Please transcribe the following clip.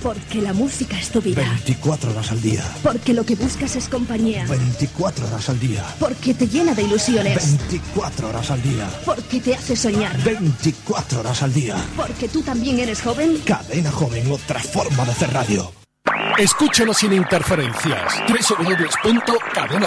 Porque la música es tu vida. 24 horas al día. Porque lo que buscas es compañía. 24 horas al día. Porque te llena de ilusiones. 24 horas al día. Porque te hace soñar. 24 horas al día. Porque tú también eres joven. Cadena Joven, otra forma de hacer radio. Escúchanos sin interferencias. www.cadena